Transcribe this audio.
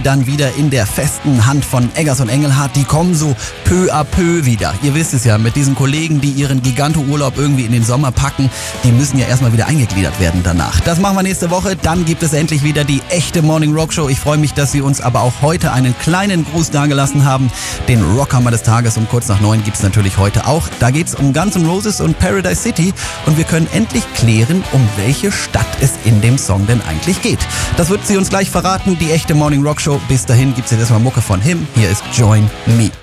dann wieder in der festen Hand von Eggers und Engelhardt. Die kommen so peu à peu wieder. Ihr wisst es ja, mit diesen Kollegen, die ihren Giganto-Urlaub irgendwie in den Sommer packen, die müssen ja erstmal wieder eingegliedert werden danach. Das machen wir nächste Woche. Dann gibt es endlich wieder die echte Morning Rock Show. Ich freue mich, dass Sie uns aber auch heute einen kleinen Gruß dagelassen haben. Den Rockhammer des Tages um kurz nach 9 gibt's natürlich heute auch. Da geht's um Guns N' Roses und Paradise City und wir können endlich klären, um welche Stadt es in dem Song denn eigentlich geht. Das wird sie uns gleich verraten, die echte Morning Rock Show. Bis dahin gibt's jetzt erstmal Mucke von Him. Hier ist Join Me.